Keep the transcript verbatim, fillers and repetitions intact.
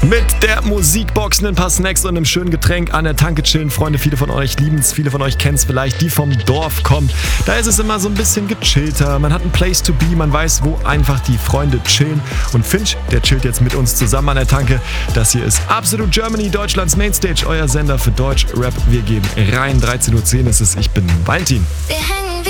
Mit der Musikbox, ein paar Snacks und einem schönen Getränk an der Tanke chillen. Freunde, viele von euch lieben es, viele von euch kennen es vielleicht, die vom Dorf kommen. Da ist es immer so ein bisschen gechillter, man hat ein Place to be, man weiß, wo einfach die Freunde chillen. Und Finch, der chillt jetzt mit uns zusammen an der Tanke. Das hier ist Absolute Germany, Deutschlands Mainstage, euer Sender für Deutsch Rap. Wir geben rein, dreizehn Uhr zehn ist es, ich bin Valentin. Wir